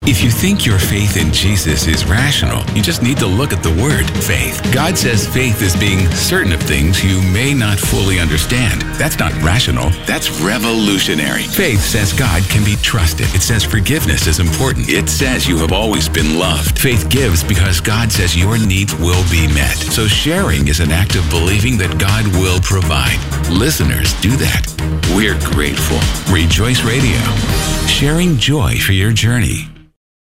If you think your faith in Jesus is rational, you just need to look at the word faith. God says faith is being certain of things you may not fully understand. That's not rational. That's revolutionary. Faith says God can be trusted. It says forgiveness is important. It says you have always been loved. Faith gives because God says your needs will be met. So sharing is an act of believing that God will provide. Listeners do that. We're grateful. Rejoice Radio. Sharing joy for your journey.